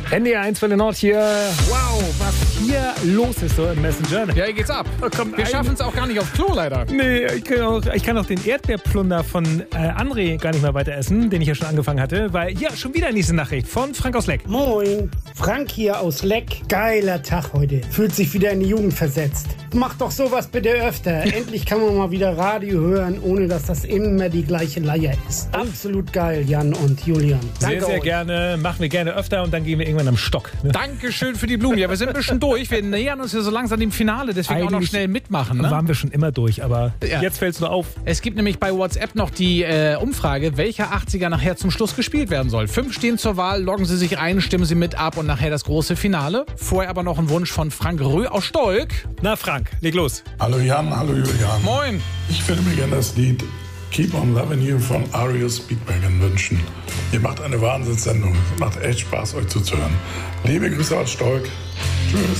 NDR 1 Welle Nord hier. Wow, was hier los ist so im Messenger. Ja, hier geht's ab. Wir schaffen es auch gar nicht aufs Klo, leider. Nee, ich kann auch den Erdbeerplunder von André gar nicht mehr weiter essen, den ich ja schon angefangen hatte, weil hier schon wieder nächste Nachricht von Frank aus Leck. Moin, Frank hier aus Leck. Geiler Tag heute. Fühlt sich wieder in die Jugend versetzt. Mach doch sowas bitte öfter. Endlich kann man mal wieder Radio hören, ohne dass das immer die gleiche Leier ist. Absolut geil, Jan und Julian. Danke Sehr euch. gerne. Machen wir gerne öfter und dann gehen wir irgendwann am Stock. Ne? Dankeschön für die Blumen. Ja, wir sind ein bisschen durch. Wir nähern uns ja so langsam dem Finale, deswegen auch noch Eigentlich schnell mitmachen. Ne? Waren wir schon immer durch, aber Ja. jetzt fällt es nur auf. Es gibt nämlich bei WhatsApp noch die Umfrage, welcher 80er nachher zum Schluss gespielt werden soll. 5 stehen zur Wahl, loggen Sie sich ein, stimmen Sie mit ab und nachher das große Finale. Vorher aber noch ein Wunsch von Frank Rö aus Stolk. Na Frank, leg los. Hallo Jan, hallo Julian. Moin. Ich würde mir gerne das Lied Keep on Loving You von REO Speedwagon wünschen. Ihr macht eine Wahnsinnssendung. Es macht echt Spaß, euch zuzuhören. Liebe Grüße aus Stolk. Tschüss.